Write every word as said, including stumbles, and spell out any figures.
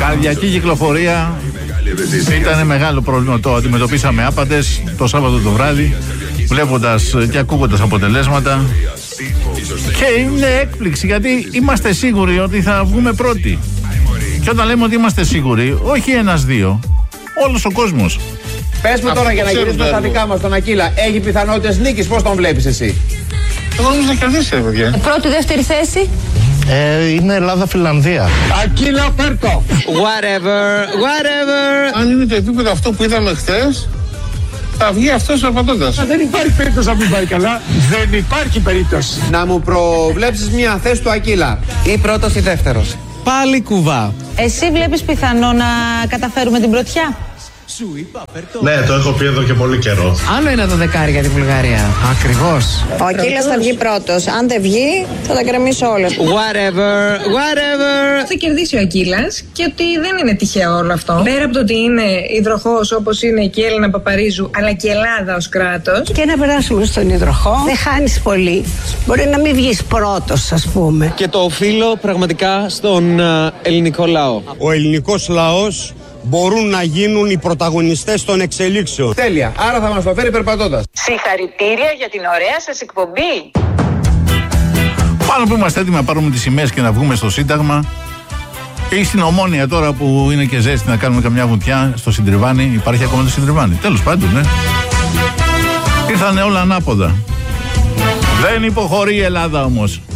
Καρδιακή κυκλοφορία ήταν μεγάλο πρόβλημα. Το αντιμετωπίσαμε άπαντες το Σάββατο το βράδυ, βλέποντας και ακούγοντας αποτελέσματα. Και είναι έκπληξη, γιατί είμαστε σίγουροι ότι θα βγούμε πρώτοι. Και όταν λέμε ότι είμαστε σίγουροι, όχι ένας-δύο, όλος ο κόσμος. Πες μου τώρα, για να γυρίσουμε στα δικά μας, τον Ακύλα, έχει πιθανότητες νίκης, πώς τον βλέπεις εσύ? Εγώ νομίζω να κερδίσει, ρε παιδιά. Πρώτη, δεύτερη θέση. Ε, είναι Ελλάδα-Φιλανδία. Ακύλα, πέρτο! Whatever, whatever. Αν είναι το επίπεδο αυτό που είδαμε χθες, θα βγει αυτός ο πατώτας. Δεν υπάρχει περίπτωση να μην πάει καλά. Δεν υπάρχει περίπτωση. Να μου προβλέψεις μια θέση του Ακύλα. Ή πρώτος ή δεύτερος. Πάλι κουβά. Εσύ βλέπεις πιθανό να καταφέρουμε την πρωτιά? Ναι, το έχω πει εδώ και πολύ καιρό. Άλλο ένα δωδεκάρι για τη Βουλγαρία. Ακριβώς. Ο Ακύλας θα βγει πρώτος. Αν δεν βγει, θα τα κρεμίσω όλα. Whatever, whatever. Θα κερδίσει ο Ακύλας και ότι δεν είναι τυχαίο όλο αυτό. Πέρα από το ότι είναι υδροχός όπως είναι και η Έλληνα Παπαρίζου, αλλά και η Ελλάδα ως κράτος. Και να περάσουμε στον υδροχό. Δεν χάνεις πολύ. Μπορεί να μην βγεις πρώτος, ας πούμε. Και το οφείλω πραγματικά στον uh, ελληνικό λαό. Ο ελληνικός λαός μπορούν να γίνουν οι πρωταγωνιστές των εξελίξεων. Τέλεια. Άρα θα μας το φέρει περπατώντας. Συγχαρητήρια για την ωραία σας εκπομπή. Πάνω που είμαστε έτοιμοι να πάρουμε τις σημαίες και να βγούμε στο Σύνταγμα, ή στην Ομόνια τώρα που είναι και ζέστη να κάνουμε καμιά βουτιά στο Συντριβάνι. Υπάρχει ακόμα το Συντριβάνι. Τέλος πάντων, ναι. Ήρθανε όλα ανάποδα. Δεν υποχωρεί η Ελλάδα όμως.